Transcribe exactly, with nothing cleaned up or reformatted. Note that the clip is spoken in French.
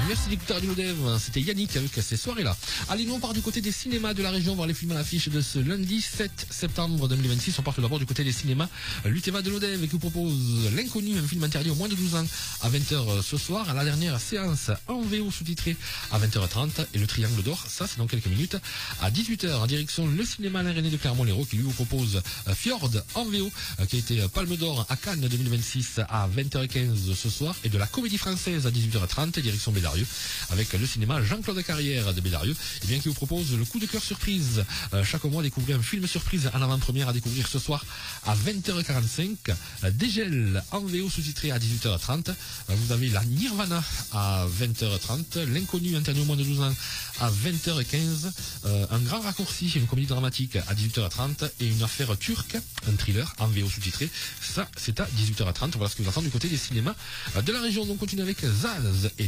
Merci d'écouter Radio Dev. C'était Yannick avec ces soirées-là. Allez, nous on part du côté des cinémas de la région, voir les films à l'affiche de ce lundi sept septembre deux mille vingt-six. On part tout d'abord du côté des cinémas l'Utema de l'Odev qui vous propose L'Inconnu, un film interdit aux moins de douze ans à vingt heures ce soir. À la dernière séance en V O sous-titré à vingt heures trente. Et le Triangle d'Or, ça c'est dans quelques minutes à dix-huit heures. En direction le cinéma Alain René de Clermont-Lérault qui lui vous propose Fjord en V O qui a été Palme d'Or à Cannes deux mille vingt-six à vingt heures quinze ce soir. Et de la Comédie Française à dix-huit heures trente, direction Bédarieux, avec le cinéma Jean-Claude Carrière de Bédarieux, et bien qui vous propose le coup de cœur surprise. Euh, chaque mois, découvrez un film surprise en avant-première à découvrir ce soir à vingt heures quarante-cinq. Euh, Dégel en V O sous-titré à dix-huit heures trente. Euh, vous avez la Nirvana à vingt heures trente. L'Inconnu interdit aux moins de douze ans à vingt heures quinze. Euh, un grand raccourci, une comédie dramatique à dix-huit heures trente. Et une affaire turque, un thriller en V O sous-titré. Ça, c'est à dix-huit heures trente. Voilà ce que vous entendez du côté des cinémas de la région. On continue avec Zaz et